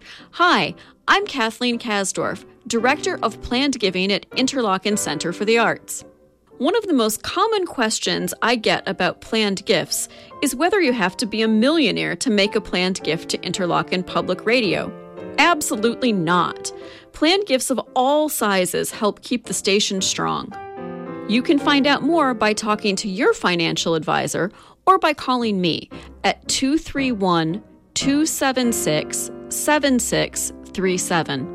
Hi, I'm Kathleen Kasdorf, Director of Planned Giving at Interlochen Center for the Arts. One of the most common questions I get about planned gifts is whether you have to be a millionaire to make a planned gift to Interlochen Public Radio. Absolutely not. Planned gifts of all sizes help keep the station strong. You can find out more by talking to your financial advisor or by calling me at 231-276-7637.